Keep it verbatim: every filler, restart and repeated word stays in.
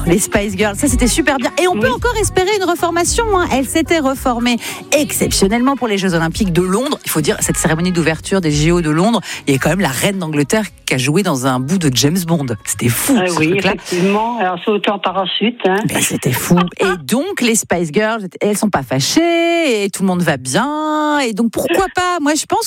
les Spice Girls, ça c'était super bien. Et on peut Oui. encore espérer une reformation. Hein. Elle s'était reformée exceptionnellement pour les Jeux Olympiques de Londres. Il faut dire, cette cérémonie d'ouverture des J O de Londres, il y a quand même la reine d'Angleterre qui a joué dans un bout de James Bond. C'était fou. Ah ce oui, truc-là. effectivement. Alors, sauter en parachute. Hein. Ben, c'était fou. Et donc, les Spice Girls, elles sont pas fâchées et tout le monde va bien. Et donc, pourquoi pas? Moi, je pense